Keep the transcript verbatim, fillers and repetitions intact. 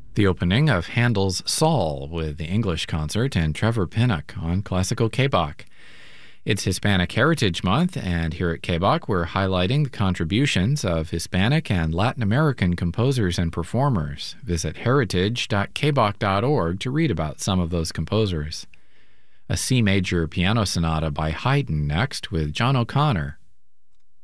The opening of Handel's Saul with the English concert and Trevor Pinnock on Classical K B O C. It's Hispanic Heritage Month, and here at K B O C we're highlighting the contributions of Hispanic and Latin American composers and performers. Visit heritage dot k b o c dot org to read about some of those composers. A C major piano sonata by Haydn next with John O'Connor.